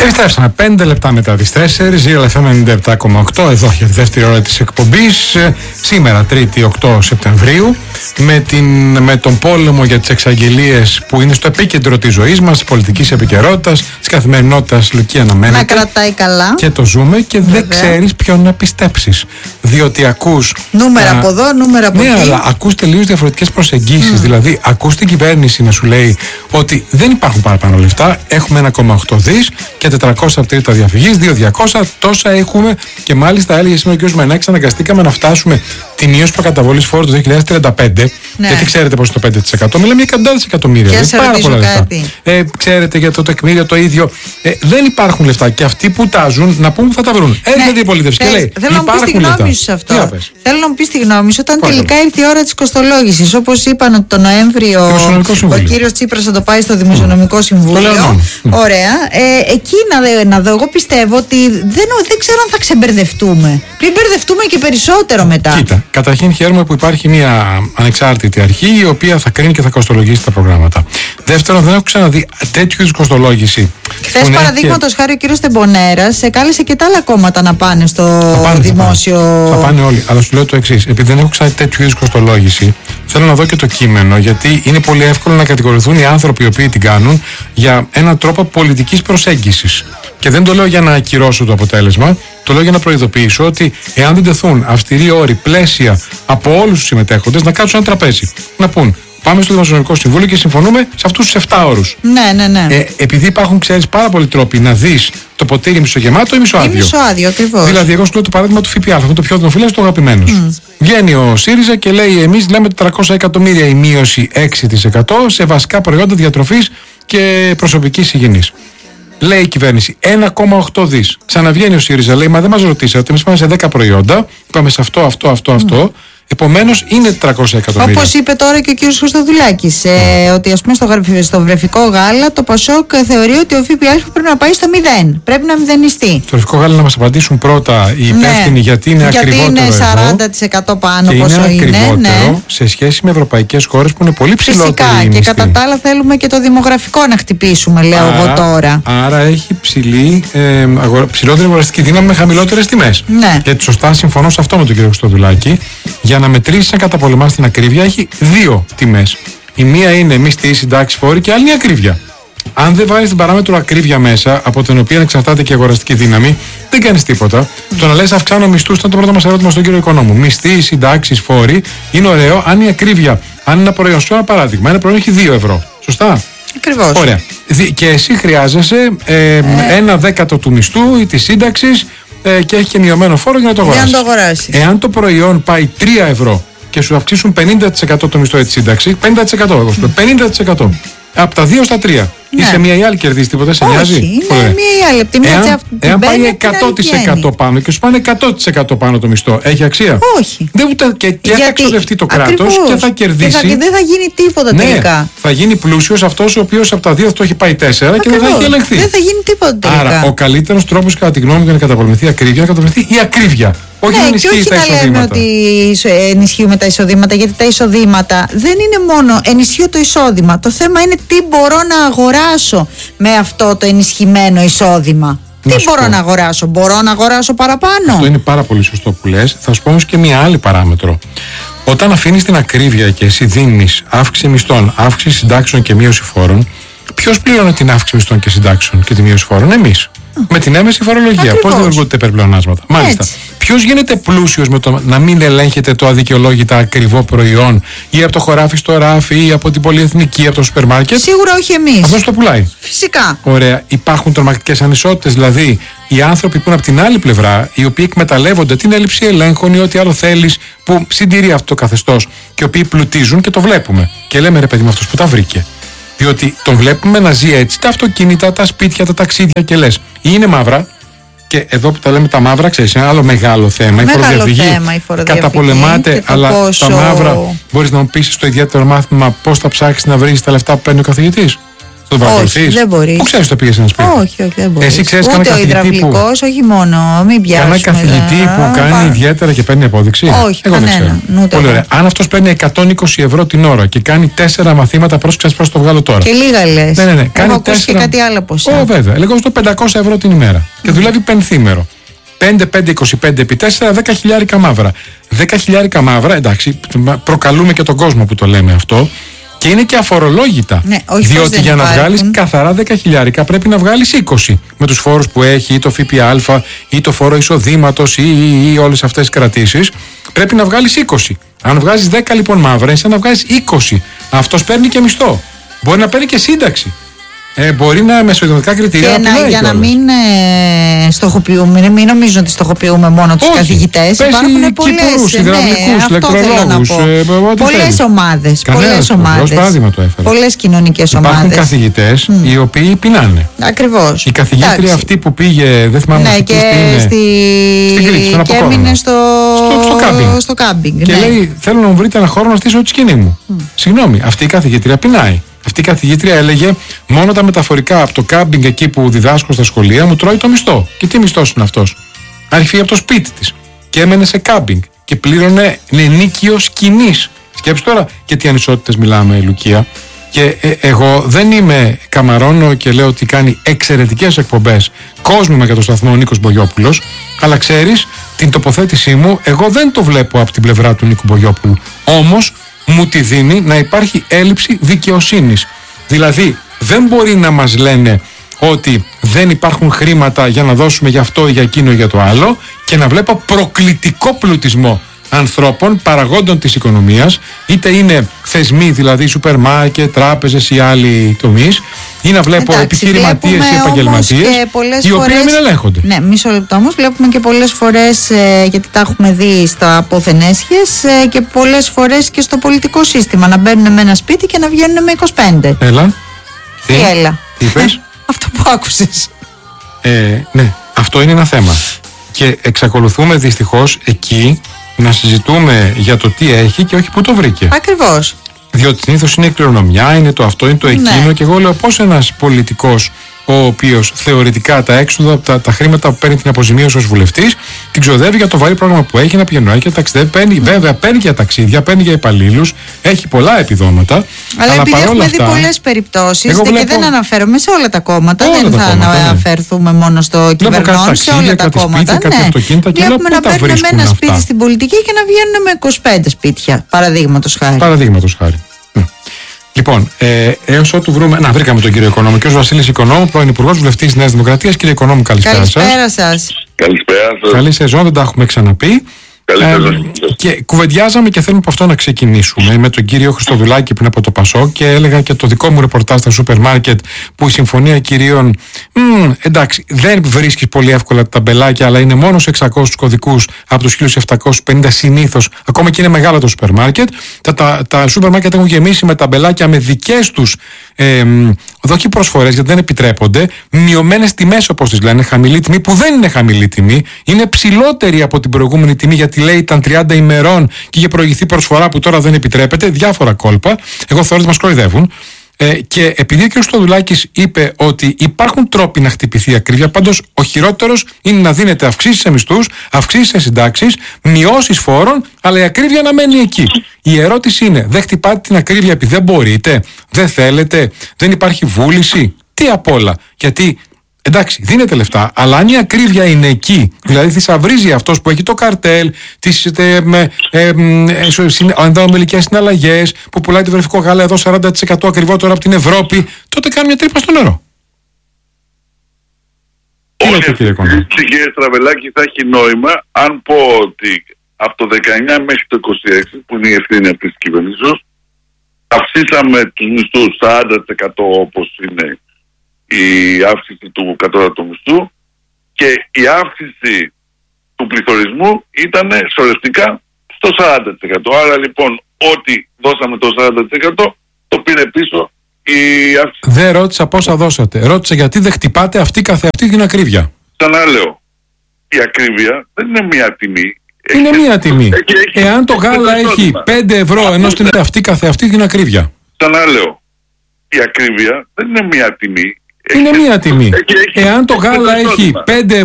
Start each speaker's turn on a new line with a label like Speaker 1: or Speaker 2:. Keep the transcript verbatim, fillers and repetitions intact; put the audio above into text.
Speaker 1: Επιστρέψαμε πέντε λεπτά μετά τις τέσσερις, Real εφ εμ ενενήντα επτά κόμμα οκτώ, εδώ για τη δεύτερη ώρα της εκπομπής. Σήμερα, Τρίτη οκτώ Σεπτεμβρίου, με, την, με τον πόλεμο για τις εξαγγελίες που είναι στο επίκεντρο της ζωής μας, της πολιτικής επικαιρότητας, της καθημερινότητας, Λουκή, αναμένεται.
Speaker 2: Να κρατάει καλά.
Speaker 1: Και το ζούμε και Βέβαια. δεν ξέρεις ποιον να πιστέψεις. Διότι ακούς.
Speaker 2: Νούμερα
Speaker 1: α,
Speaker 2: από εδώ, νούμερα από
Speaker 1: ναι,
Speaker 2: εκεί.
Speaker 1: Ναι, αλλά ακούς τελείως διαφορετικές προσεγγίσεις. Mm. Δηλαδή, ακούς την κυβέρνηση να σου λέει ότι δεν υπάρχουν παραπάνω λεφτά, έχουμε ένα κόμμα οκτώ δις και τετρακόσια τρίτα διαφυγής, δύο χιλιάδες διακόσια, τόσα έχουμε. Και μάλιστα έλεγε σήμερα ο κ. Μενάκης, αναγκαστήκαμε να φτάσουμε τη μείωση προκαταβολής φόρου το δύο χιλιάδες τριάντα πέντε. Ναι. Γιατί ξέρετε πώς είναι το πέντε τοις εκατό, μιλάμε για εκατοντάδες εκατομμύρια.
Speaker 2: Και
Speaker 1: πάρα πολλά λεφτά.
Speaker 2: Ε,
Speaker 1: ξέρετε για το τεκμήριο το ίδιο. Ε, δεν υπάρχουν λεφτά. Και αυτοί που τάζουν να πούν που θα τα βρουν. Έρχεται ναι. η αντιπολίτευση και λέει:
Speaker 2: Θέλω να μου πει τη γνώμη σου σε αυτό. Θέλω να μου πει τη γνώμη σου όταν Πάλε. τελικά ήρθε η ώρα της κοστολόγησης. Όπως είπαν ότι το Νοέμβριο ο κύριος Τσίπρας θα το πάει στο Δημοσιονομικό mm. Συμβούλιο. Ωραία. Ε, εκεί να, να δω. Εγώ πιστεύω ότι δεν, δεν ξέρω αν θα ξεμπερδευτούμε. Πριν μπερδευτούμε και περισσότερο μετά.
Speaker 1: Κοίτα, καταρχήν χαίρομαι που υπάρχει μια ανεξάρτητη αρχή η οποία θα κρίνει και θα κοστολογήσει τα προγράμματα. Δεύτερον, δεν έχω ξαναδεί τέτοιου είδους κοστολόγηση.
Speaker 2: Χθες, παραδείγματος χάρη, ο κύριος Τεμπονέρας κάλεσε και τα άλλα κόμματα να πάνε στο θα πάνε, δημόσιο.
Speaker 1: Θα πάνε. θα πάνε όλοι. Αλλά σου λέω το εξής. Επειδή δεν έχω ξαναδεί τέτοιου είδους κοστολόγηση, θέλω να δω και το κείμενο, γιατί είναι πολύ εύκολο να κατηγορηθούν οι άνθρωποι οι οποίοι την κάνουν για έναν τρόπο πολιτικής προσέγγισης. Και δεν το λέω για να ακυρώσω το αποτέλεσμα, το λέω για να προειδοποιήσω ότι εάν δεν τεθούν αυστηροί όροι, πλαίσια από όλους τους συμμετέχοντες, να κάτσουν ένα τραπέζι. Να πούν: πάμε στο Δημοσιονομικό Συμβούλιο και συμφωνούμε σε αυτούς τους εφτά όρους.
Speaker 2: Ναι, ναι, ναι.
Speaker 1: Ε, επειδή υπάρχουν, ξέρεις, πάρα πολλοί τρόποι να δεις το ποτήρι μισογεμάτο ή μισοάδιο.
Speaker 2: Ή μισοάδιο, ακριβώς.
Speaker 1: Δηλαδή, εγώ σου λέω το παράδειγμα του ΦΠΑ, αυτό το πιο δημοφιλές, το αγαπημένο. Mm. Βγαίνει ο ΣΥΡΙΖΑ και λέει: εμείς λέμε τετρακόσια εκατομμύρια η μείωση έξι τοις εκατό σε βασικά προϊόντα διατροφής και προσωπικής υγιεινής. Λέει η κυβέρνηση ένα κόμμα οκτώ δις. Ξαναβγαίνει ο ΣΥΡΙΖΑ, λέει: μα δεν μας ρωτήσατε, εμείς πάμε σε δέκα προϊόντα, είπαμε σε αυτό, αυτό, αυτό, αυτό. Mm. Επομένως είναι τετρακόσια εκατομμύρια.
Speaker 2: Όπως είπε τώρα και ο κύριος Χριστοδουλάκης, ε, ότι ας πούμε στο, στο βρεφικό γάλα το Πασόκ θεωρεί ότι ο ΦΠΑ πρέπει να πάει στο μηδέν. Πρέπει να μηδενιστεί.
Speaker 1: Στο βρεφικό γάλα να μας απαντήσουν πρώτα οι υπεύθυνοι, ναι, γιατί είναι
Speaker 2: γιατί
Speaker 1: ακριβότερο.
Speaker 2: Γιατί είναι σαράντα τοις εκατό πάνω,
Speaker 1: και
Speaker 2: πόσο
Speaker 1: είναι.
Speaker 2: Είναι
Speaker 1: ακριβότερο,
Speaker 2: ναι,
Speaker 1: σε σχέση με ευρωπαϊκές χώρες που είναι πολύ ψηλότερη.
Speaker 2: Φυσικά. Και κατά τα άλλα θέλουμε και το δημογραφικό να χτυπήσουμε, λέω άρα, εγώ τώρα.
Speaker 1: Άρα έχει ψηλή, ε, αγορα, ψηλότερη αγοραστική δύναμη με χαμηλότερες τιμές.
Speaker 2: Ναι.
Speaker 1: Και σωστά συμφωνώ σε αυτό με τον κύριο Χριστοδουλάκη. Για να μετρήσει να καταπολεμάς την ακρίβεια έχει δύο τιμές. Η μία είναι μισθή, συντάξει, φόροι και άλλη είναι η ακρίβεια. Αν δεν βάλεις την παράμετρο ακρίβεια μέσα, από την οποία εξαρτάται και η αγοραστική δύναμη, δεν κάνεις τίποτα. Mm. Το να λες αυξάνω μισθούς ήταν το πρώτο μας ερώτημα στον κύριο Οικονόμου. Μισθή, συντάξει, φόροι είναι ωραίο αν η ακρίβεια, αν ένα προϊόν, σου ένα παράδειγμα, ένα προϊόν έχει δύο ευρώ. Σωστά.
Speaker 2: Ακριβώς.
Speaker 1: Ωραία. Και εσύ χρειάζεσαι ε, ε. ένα δέκατο του μισθού ή της σύνταξης. Ε, και έχει και μειωμένο φόρο για να το αγοράσεις.
Speaker 2: Για να το αγοράσεις.
Speaker 1: Εάν το προϊόν πάει τρία ευρώ και σου αυξήσουν πενήντα τοις εκατό το μισθό για τη σύνταξη, πενήντα τοις εκατό εγώ σου λέω, πενήντα τοις εκατό. Από τα δύο στα τρία.
Speaker 2: Ναι.
Speaker 1: Είσαι μία ή άλλη κερδίζει τίποτα, σε νοιάζει?
Speaker 2: Όχι, είναι μία ή άλλη. Τη μία
Speaker 1: εάν εάν πάει εκατό τοις εκατό πάνω και σου πάνε εκατό τοις εκατό πάνω το μισθό, έχει αξία?
Speaker 2: Όχι.
Speaker 1: Δεν ούτε, και και θα ξοδευτεί το κράτος και θα κερδίσει.
Speaker 2: Και θα, δεν θα γίνει τίποτα
Speaker 1: ναι,
Speaker 2: τελικά.
Speaker 1: Θα γίνει πλούσιος αυτός ο οποίος από τα δύο αυτό έχει πάει τέσσερα και δεν θα έχει ελεγχθεί.
Speaker 2: Δεν θα γίνει τίποτα τελικά.
Speaker 1: Άρα ο καλύτερος τρόπος κατά τη γνώμη για να καταπολεμηθεί η ακρίβεια, να καταπολεμηθεί η ακρίβεια. Όχι
Speaker 2: ναι,
Speaker 1: να ενισχύει τα εισοδήματα.
Speaker 2: Να λέμε ότι ενισχύουμε τα εισοδήματα, γιατί τα εισοδήματα δεν είναι μόνο ενισχύω το εισόδημα. Το θέμα είναι τι μπορώ να αγοράσω με αυτό το ενισχυμένο εισόδημα. Να τι μπορώ πω. να αγοράσω, μπορώ να αγοράσω παραπάνω?
Speaker 1: Αυτό είναι πάρα πολύ σωστό που λες. Θα σου πω όμως και μια άλλη παράμετρο. Όταν αφήνεις την ακρίβεια και εσύ δίνεις αύξηση μισθών, αύξηση συντάξεων και μείωση φόρων, ποιος πλήρωνε την αύξηση μισθών και συντάξεων και τη μείωση φόρων? Εμείς. Mm. Με την έμεση φορολογία. Πώς δημιουργούνται τα υπερπλεονάσματα? Μάλιστα. Ποιος γίνεται πλούσιος με το να μην ελέγχεται το αδικαιολόγητα ακριβό προϊόν ή από το χωράφι στο ράφι ή από την πολυεθνική, από το σούπερ μάρκετ?
Speaker 2: Σίγουρα όχι εμείς.
Speaker 1: Αυτός το πουλάει.
Speaker 2: Φυσικά.
Speaker 1: Ωραία. Υπάρχουν τρομακτικές ανισότητες, δηλαδή οι άνθρωποι που είναι από την άλλη πλευρά, οι οποίοι εκμεταλλεύονται την έλλειψη ελέγχων ή ό,τι άλλο θέλεις, που συντηρεί αυτό το καθεστώς και οι οποίοι πλουτίζουν και το βλέπουμε. Και λέμε: ρε παιδί μου, αυτός που τα βρήκε. Διότι τον βλέπουμε να ζει έτσι, τα αυτοκίνητα, τα σπίτια, τα ταξίδια και λες, ή είναι μαύρα, και εδώ που τα λέμε τα μαύρα, ξέρεις, είναι ένα άλλο μεγάλο θέμα.
Speaker 2: Μεγάλο
Speaker 1: η φοροδιαφυγή.
Speaker 2: θέμα, η φοροδιαφυγή.
Speaker 1: Καταπολεμάται, αλλά
Speaker 2: πόσο...
Speaker 1: τα μαύρα, μπορείς να μου πεις στο ιδιαίτερο μάθημα πώς θα ψάξεις να βρεις τα λεφτά που παίρνει ο καθηγητής? Το παρακολουθείς?
Speaker 2: Δεν μπορεί.
Speaker 1: Πού ξέρεις το πήγες ένα σπίτι?
Speaker 2: Όχι, όχι, δεν μπορεί.
Speaker 1: Εσύ ξέρεις κανένα καθηγητή?
Speaker 2: Ούτε ο υδραυλικός, που... όχι μόνο. Μην πιάσουμε.
Speaker 1: Κανένα καθηγητή δε... που κάνει πά... ιδιαίτερα και παίρνει απόδειξη?
Speaker 2: Όχι,
Speaker 1: εγώ
Speaker 2: κανένα,
Speaker 1: δεν ξέρω. Πολύ ωραία. Αν αυτός παίρνει εκατόν είκοσι ευρώ την ώρα και κάνει τέσσερα μαθήματα, πρόσεξε πώς το βγάλω τώρα.
Speaker 2: Και λίγα λες.
Speaker 1: Ναι, ναι, ναι.
Speaker 2: Κάνει έχω τέσσερα... και κάτι άλλο ποσά.
Speaker 1: Ω, βέβαια. Λέγω στο πεντακόσια ευρώ την ημέρα. Mm. Και δουλεύει πενθήμερο. πέντε πέντε είκοσι πέντε επί τέσσερα, δέκα χιλιάρικα μαύρα. δέκα χιλιάρικα μαύρα, εντάξει, προκαλούμε και τον κόσμο που το λέμε αυτό. Και είναι και αφορολόγητα. Ναι, διότι για να βγάλεις καθαρά δέκα χιλιάρικα πρέπει να βγάλεις είκοσι. Με τους φόρους που έχει, ή το ΦΠΑ, ή το φόρο εισοδήματος, ή, ή, ή όλες αυτές τις κρατήσεις. Πρέπει να βγάλεις είκοσι. Αν βγάζεις δέκα λοιπόν μαύρα, είναι σαν να βγάλεις είκοσι. Αυτός παίρνει και μισθό. Μπορεί να παίρνει και σύνταξη. Ε, μπορεί να μεσοειδωτικά κριτήρια
Speaker 2: και να, να για να μην ε, στοχοποιούμε, μην νομίζω ότι στοχοποιούμε μόνο τους καθηγητές. Υπάρχουν πολλές
Speaker 1: υδραυλικούς, ηλεκτρολόγους,
Speaker 2: πολλές ομάδες. Πολλές ομάδες. Πολλές κοινωνικές ομάδες.
Speaker 1: Υπάρχουν καθηγητές mm. οι οποίοι πεινάνε.
Speaker 2: Ακριβώς.
Speaker 1: Η καθηγήτρια Εντάξει. αυτή που πήγε, δεν θυμάμαι
Speaker 2: ναι,
Speaker 1: και στη,
Speaker 2: στη... στην Κρήτη, στον και έμεινε στο,
Speaker 1: στο, στο κάμπινγκ.
Speaker 2: Στο κάμπινγκ
Speaker 1: και
Speaker 2: ναι.
Speaker 1: λέει: θέλω να μου βρείτε ένα χώρο να στήσω τη σκηνή μου. Mm. Συγγνώμη, αυτή η καθηγήτρια πεινάει. Αυτή η καθηγήτρια έλεγε: μόνο τα μεταφορικά από το κάμπινγκ εκεί που διδάσκω στα σχολεία μου τρώει το μισθό. Και τι μισθός είναι αυτός? Άρχισε από το σπίτι της και έμενε σε κάμπινγκ και πλήρωνε ενίκιο σκηνής. Σκέψου τώρα και τι ανισότητες μιλάμε, Λουκία. Και ε, εγώ δεν είμαι καμαρώνω και λέω ότι κάνει εξαιρετικές εκπομπές κόσμου με το σταθμό ο Νίκος Μπογιόπουλος, αλλά ξέρεις την τοποθέτησή μου, εγώ δεν το βλέπω από την πλευρά του Νίκου Μπογιόπουλου. Όμως μου τη δίνει να υπάρχει έλλειψη δικαιοσύνης. Δηλαδή δεν μπορεί να μας λένε ότι δεν υπάρχουν χρήματα για να δώσουμε για αυτό ή για εκείνο ή για το άλλο και να βλέπω προκλητικό πλουτισμό ανθρώπων, παραγόντων της οικονομίας, είτε είναι θεσμοί, δηλαδή σούπερ μάρκετ, τράπεζες ή άλλοι τομείς, ή να βλέπω επιχειρηματίες ή επαγγελματίες, οι οποίοι να μην ελέγχονται.
Speaker 2: Ναι, μισό λεπτό όμως. Βλέπουμε και πολλές φορές, ε, γιατί τα έχουμε δει στα αποθενέσχες, ε, και πολλές φορές και στο πολιτικό σύστημα, να μπαίνουν με ένα σπίτι και να βγαίνουν με είκοσι πέντε.
Speaker 1: Έλα.
Speaker 2: Τι, Τι έλα.
Speaker 1: Τι είπες?
Speaker 2: Αυτό που άκουσες.
Speaker 1: Ε, ναι, αυτό είναι ένα θέμα. Και εξακολουθούμε δυστυχώς εκεί να συζητούμε για το τι έχει και όχι που το βρήκε.
Speaker 2: Ακριβώς.
Speaker 1: Διότι συνήθως είναι η κληρονομιά, είναι το αυτό, είναι το εκείνο. Ναι. Και εγώ λέω πώς ένας πολιτικός, ο οποίος θεωρητικά τα έξοδα, τα, τα χρήματα που παίρνει την αποζημίωση ως βουλευτής, την ξοδεύει για το βαρύ πρόγραμμα που έχει, να πηγαίνει και ταξιδεύει. Παίρνει, mm. Βέβαια, παίρνει για ταξίδια, παίρνει για υπαλλήλους, έχει πολλά επιδόματα.
Speaker 2: Αλλά, αλλά επειδή έχουμε αυτά, δει πολλές περιπτώσεις βλέπω, και δεν αναφέρομαι σε όλα τα κόμματα, όλα δεν τα θα κόμματα, αναφερθούμε ναι. μόνο στο κυβερνών, σε όλα τα κόμματα.
Speaker 1: Κάτι ναι. αυτοκίνητα και
Speaker 2: βλέπουμε να παίρνουν με ένα σπίτι αυτά. Στην πολιτική και να βγαίνουν με είκοσι πέντε σπίτια, παραδείγματος χάρη.
Speaker 1: Παραδείγματος χάρη. Λοιπόν, ε, έως ότου βρούμε. Να, βρήκαμε τον κύριο Οικονόμου. Κ. Βασίλης Οικονόμου, πρώην Υπουργός Βουλευτής της Νέας Δημοκρατίας. Κύριε Οικονόμου, καλησπέρα σας.
Speaker 2: Καλησπέρα σας.
Speaker 3: Καλησπέρα σας.
Speaker 1: Καλή σεζόν, δεν τα έχουμε ξαναπεί. Ε, και κουβεντιάζαμε και θέλουμε από αυτό να ξεκινήσουμε με τον κύριο Χριστοδουλάκη πριν από το Πασό και έλεγα και το δικό μου ρεπορτάζ στα σούπερ μάρκετ που η συμφωνία κυρίων μ, εντάξει δεν βρίσκεις πολύ εύκολα τα ταμπελάκια, αλλά είναι μόνο σε εξακόσιους κωδικούς από τους χίλια επτακόσιους πενήντα συνήθως, ακόμα και είναι μεγάλα το σούπερ μάρκετ. Τα, τα, τα σούπερ μάρκετ έχουν γεμίσει με ταμπελάκια με δικές τους ε, όχι προσφορές, γιατί δεν επιτρέπονται, μειωμένες τιμές όπως τις λένε, χαμηλή τιμή που δεν είναι χαμηλή τιμή, είναι ψηλότερη από την προηγούμενη τιμή γιατί λέει ήταν τριάντα ημερών και είχε προηγηθεί προσφορά που τώρα δεν επιτρέπεται, διάφορα κόλπα. Εγώ θεωρώ ότι μας κοροϊδεύουν. Ε, και επειδή ο κ. Στοδουλάκης είπε ότι υπάρχουν τρόποι να χτυπηθεί η ακρίβεια, πάντως ο χειρότερος είναι να δίνετε αυξήσεις σε μισθούς, αυξήσεις σε συντάξεις, μειώσεις φόρων, αλλά η ακρίβεια να μένει εκεί. Η ερώτηση είναι, δεν χτυπάτε την ακρίβεια επειδή δεν μπορείτε, δεν θέλετε, δεν υπάρχει βούληση, τι απ' όλα? Γιατί εντάξει, δίνετε λεφτά, αλλά αν η ακρίβεια είναι εκεί, δηλαδή θησαυρίζει αυτός που έχει το καρτέλ, τις ε, ε, ε, ενδομελικές συναλλαγές, που πουλάει το βρεφικό γάλα εδώ σαράντα τοις εκατό ακριβότερο από την Ευρώπη, τότε κάνει μια τρύπα στο νερό.
Speaker 3: Όχι, κύριε Στραβελάκη, θα έχει νόημα αν πω ότι από το δεκαεννιά μέχρι το είκοσι έξι, που είναι η ευθύνη αυτής της κυβερνήσεως, αυξήσαμε τους μισθούς σαράντα τοις εκατό όπως είναι η αύξηση του κατώτατου μισθού και η αύξηση του πληθωρισμού ήταν σωρευτικά στο σαράντα τοις εκατό. Άρα λοιπόν ό,τι δώσαμε το σαράντα τοις εκατό το πήρε πίσω η αύξηση.
Speaker 1: Δεν ρώτησα πόσα δώσατε. Ρώτησα γιατί δεν χτυπάτε αυτή καθεαυτή την ακρίβεια.
Speaker 3: Ξαναλέω, η ακρίβεια δεν είναι μία τιμή.
Speaker 1: Είναι έχει, μία τιμή. Έχει, έχει, Εάν το γάλα έχει πέντε ευρώ ενώ στην αυτή καθεαυτή την ακρίβεια.
Speaker 3: Ξαναλέω, η ακρίβεια δεν είναι μία τιμή.
Speaker 1: Είναι μία τιμή. Εάν το γάλα έχει πέντε